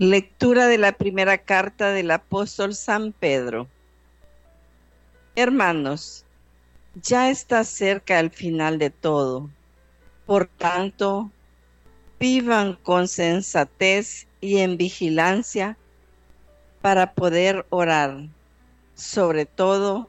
Lectura de la primera carta del apóstol San Pedro. Hermanos, ya está cerca el final de todo. Por tanto, vivan con sensatez y en vigilancia para poder orar. Sobre todo,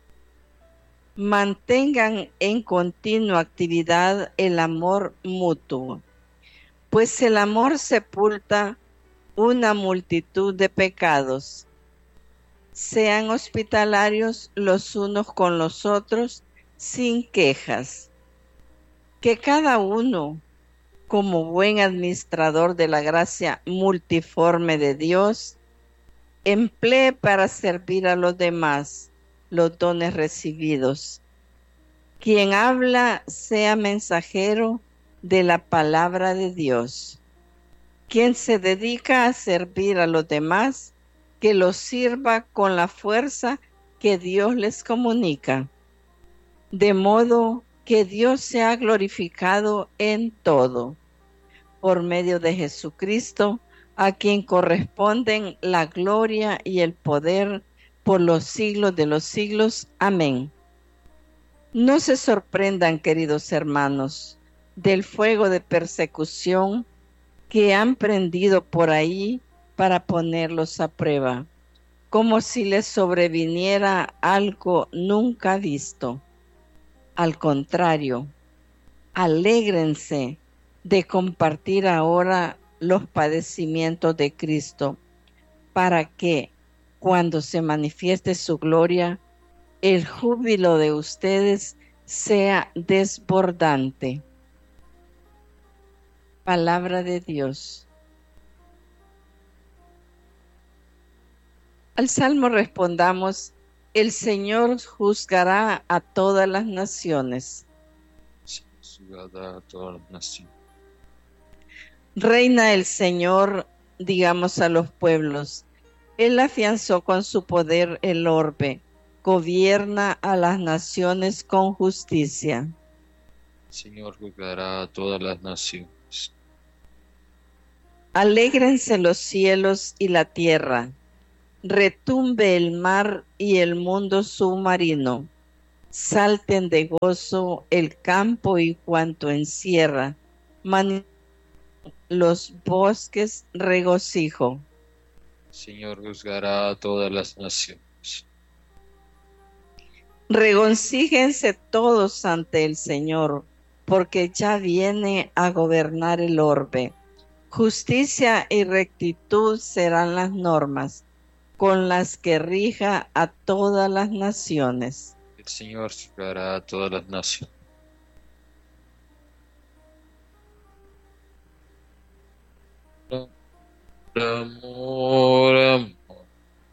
mantengan en continua actividad el amor mutuo, pues el amor sepulta una multitud de pecados. Sean hospitalarios los unos con los otros sin quejas. Que cada uno, como buen administrador de la gracia multiforme de Dios, emplee para servir a los demás los dones recibidos. Quien habla sea mensajero de la palabra de Dios. Quien se dedica a servir a los demás, que los sirva con la fuerza que Dios les comunica, de modo que Dios sea glorificado en todo, por medio de Jesucristo, a quien corresponden la gloria y el poder por los siglos de los siglos. Amén. No se sorprendan, queridos hermanos, del fuego de persecución que han prendido por ahí para ponerlos a prueba, como si les sobreviniera algo nunca visto. Al contrario, alégrense de compartir ahora los padecimientos de Cristo, para que, cuando se manifieste su gloria, el júbilo de ustedes sea desbordante. Palabra de Dios. Al salmo respondamos: el Señor juzgará a todas las naciones. Juzgará a todas las naciones. Reina el Señor, digamos a los pueblos. Él afianzó con su poder el orbe, gobierna a las naciones con justicia. El Señor juzgará a todas las naciones. Alégrense los cielos y la tierra, retumbe el mar y el mundo submarino. Salten de gozo el campo y cuanto encierra, los bosques regocijo. El Señor juzgará a todas las naciones. Regocíjense todos ante el Señor, porque ya viene a gobernar el orbe. Justicia y rectitud serán las normas con las que rija a todas las naciones. El Señor juzgará a todas las naciones. Oramos.